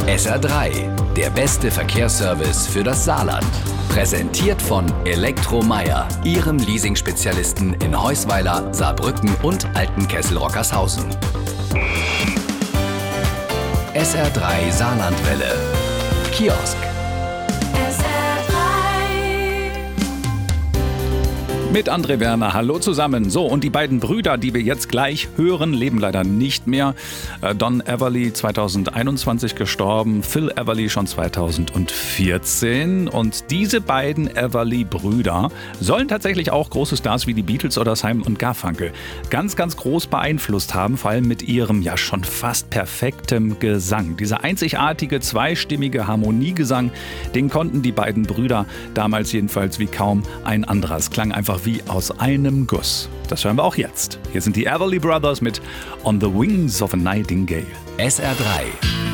SR3, der beste Verkehrsservice für das Saarland. Präsentiert von Elektromeyer, Ihrem Leasing-Spezialisten in Heusweiler, Saarbrücken und Altenkessel-Rockershausen. SR3 Saarlandwelle. Kiosk. Mit André Werner, hallo zusammen. So, und die beiden Brüder, die wir jetzt gleich hören, leben leider nicht mehr. Don Everly 2021 gestorben, Phil Everly schon 2014. Und diese beiden Everly-Brüder sollen tatsächlich auch große Stars wie die Beatles oder Simon & Garfunkel ganz, ganz groß beeinflusst haben, vor allem mit ihrem ja schon fast perfektem Gesang. Dieser einzigartige, zweistimmige Harmoniegesang, den konnten die beiden Brüder damals jedenfalls wie kaum ein anderer. Es klang einfach wie aus einem Guss. Das hören wir auch jetzt. Hier sind die Everly Brothers mit On the Wings of a Nightingale. SR3.